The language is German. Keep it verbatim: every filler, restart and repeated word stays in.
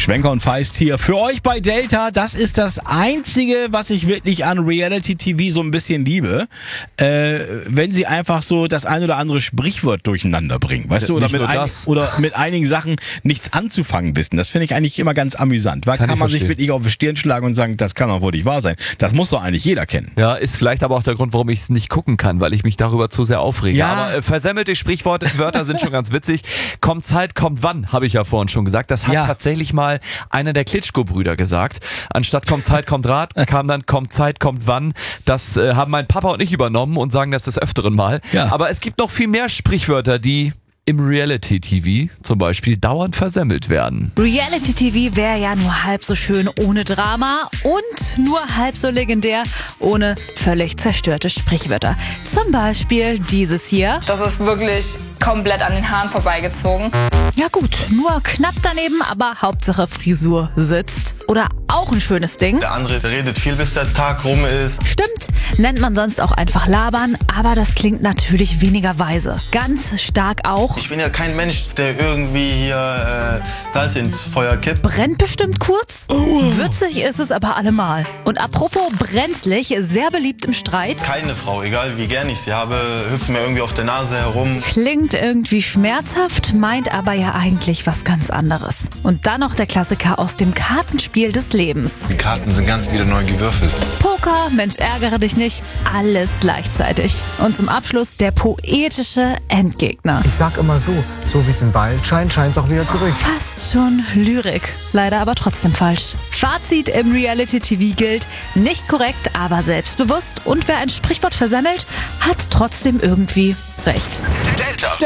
Schwenker und Feist hier für euch bei Delta. Das ist das Einzige, was ich wirklich an Reality-T V so ein bisschen liebe. Äh, wenn sie einfach so das ein oder andere Sprichwort durcheinander bringen. Weißt du, oder mit, ein, oder mit einigen Sachen nichts anzufangen wissen. Das finde ich eigentlich immer ganz amüsant. Weil kann, kann man verstehen. sich wirklich auf die Stirn schlagen und sagen, das kann doch wohl nicht wahr sein. Das muss doch eigentlich jeder kennen. Ja, ist vielleicht aber auch der Grund, warum ich es nicht gucken kann, weil ich mich darüber zu sehr aufrege. Ja. Aber äh, versemmelte Sprichwörter sind schon ganz witzig. Kommt Zeit, kommt wann, habe ich ja vorhin schon gesagt. Das hat ja. tatsächlich mal einer der Klitschko-Brüder gesagt. Anstatt kommt Zeit, kommt Rat, kam dann kommt Zeit, kommt wann. Das äh, haben mein Papa und ich übernommen und sagen das des Öfteren mal. Ja. Aber es gibt noch viel mehr Sprichwörter, die im Reality-T V zum Beispiel dauernd versemmelt werden. Reality-T V wäre ja nur halb so schön ohne Drama und nur halb so legendär ohne völlig zerstörte Sprichwörter. Zum Beispiel dieses hier. Das ist wirklich komplett an den Haaren vorbeigezogen. Ja gut, nur knapp daneben, aber Hauptsache Frisur sitzt. Oder auch ein schönes Ding. Der andere redet viel, bis der Tag rum ist. Stimmt, nennt man sonst auch einfach labern, aber das klingt natürlich weniger weise. Ganz stark auch. Ich bin ja kein Mensch, der irgendwie hier äh, Salz ins Feuer kippt. Brennt bestimmt kurz. Würzig ist es aber allemal. Und apropos brenzlig, sehr beliebt im Streit. Keine Frau, egal wie gern ich sie habe, hüpft mir irgendwie auf der Nase herum. Klingt irgendwie schmerzhaft, meint aber ja eigentlich was ganz anderes. Und dann noch der Klassiker aus dem Kartenspiel des Lebens. Die Karten sind ganz wieder neu gewürfelt. Poker, Mensch, ärgere dich nicht, alles gleichzeitig. Und zum Abschluss der poetische Endgegner. Ich sag immer so, so wie es im Wald scheint, scheint es auch wieder zurück. Fast schon Lyrik, leider aber trotzdem falsch. Fazit im Reality-T V gilt, nicht korrekt, aber selbstbewusst. Und wer ein Sprichwort versemmelt, hat trotzdem irgendwie recht. Delta.